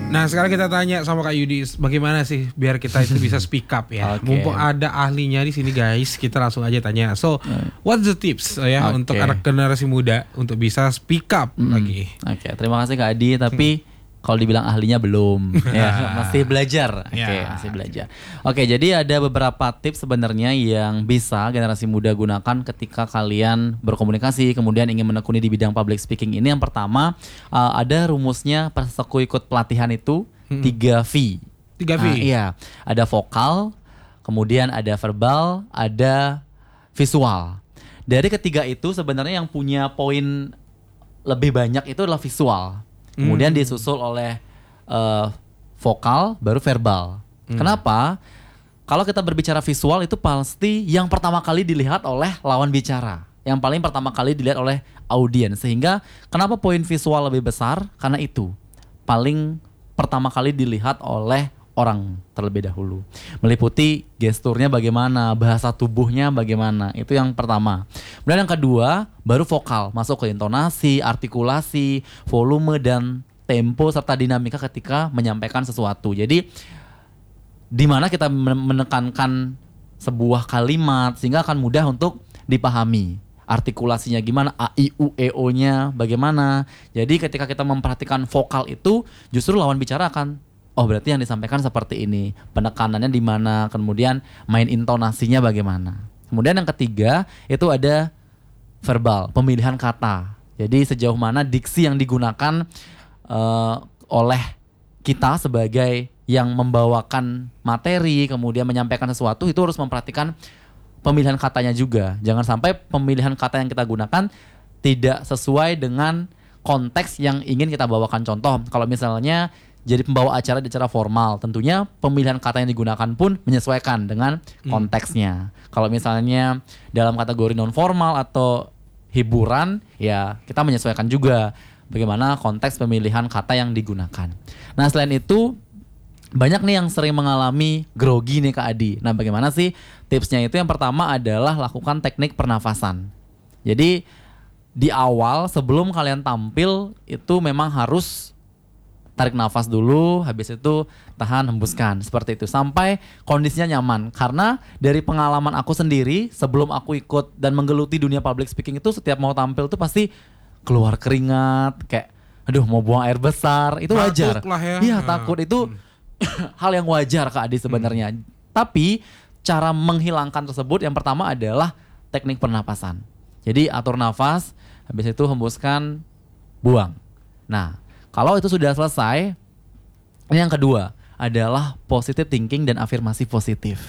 Nah sekarang kita tanya sama Kak Yudi, bagaimana sih biar kita itu bisa speak up ya. Oke. Mumpung ada ahlinya di sini guys, kita langsung aja tanya. So, what's the tips ya untuk anak generasi muda untuk bisa speak up lagi? Oke, terima kasih Kak Adi. Tapi kalau dibilang ahlinya belum, ya masih belajar. Oke, masih belajar. Oke, jadi ada beberapa tips sebenarnya yang bisa generasi muda gunakan ketika kalian berkomunikasi, kemudian ingin menekuni di bidang public speaking ini. Yang pertama, ada rumusnya pas aku ikut pelatihan itu 3V. 3V. Iya, ada vokal, kemudian ada verbal, ada visual. Dari ketiga itu sebenarnya yang punya poin lebih banyak itu adalah visual. Kemudian disusul oleh vokal, baru verbal. Kenapa? Kalau kita berbicara visual itu pasti yang pertama kali dilihat oleh lawan bicara. Yang paling pertama kali dilihat oleh audiens. Sehingga kenapa poin visual lebih besar? Karena itu paling pertama kali dilihat oleh orang terlebih dahulu. Meliputi gesturnya bagaimana, bahasa tubuhnya bagaimana. Itu yang pertama. Kemudian yang kedua, baru vokal. Masuk ke intonasi, artikulasi, volume, dan tempo serta dinamika ketika menyampaikan sesuatu. Jadi di mana kita menekankan sebuah kalimat sehingga akan mudah untuk dipahami. Artikulasinya gimana, a, i, u, e, o-nya bagaimana. Jadi ketika kita memperhatikan vokal itu, justru lawan bicara akan oh berarti yang disampaikan seperti ini, penekanannya di mana, kemudian main intonasinya bagaimana. Kemudian yang ketiga itu ada verbal, pemilihan kata. Jadi sejauh mana diksi yang digunakan oleh kita sebagai yang membawakan materi, kemudian menyampaikan sesuatu, itu harus memperhatikan pemilihan katanya juga. Jangan sampai pemilihan kata yang kita gunakan tidak sesuai dengan konteks yang ingin kita bawakan. Contoh, kalau misalnya jadi pembawa acara di acara formal, tentunya pemilihan kata yang digunakan pun menyesuaikan dengan konteksnya. Kalau misalnya dalam kategori non formal atau hiburan, ya kita menyesuaikan juga bagaimana konteks pemilihan kata yang digunakan. Nah selain itu banyak nih yang sering mengalami grogi nih Kak Adi. Nah bagaimana sih tipsnya itu? Yang pertama adalah lakukan teknik pernafasan. Jadi di awal sebelum kalian tampil itu memang harus tarik nafas dulu, habis itu tahan, hembuskan, seperti itu sampai kondisinya nyaman. Karena dari pengalaman aku sendiri sebelum aku ikut dan menggeluti dunia public speaking itu, setiap mau tampil tuh pasti keluar keringat, kayak aduh mau buang air besar, itu wajar. Iya takut itu hal yang wajar Kak Adi sebenarnya. Tapi cara menghilangkan tersebut yang pertama adalah teknik pernapasan. Jadi atur nafas, habis itu hembuskan, buang. Nah kalau itu sudah selesai, ini yang kedua adalah positive thinking dan afirmasi positif.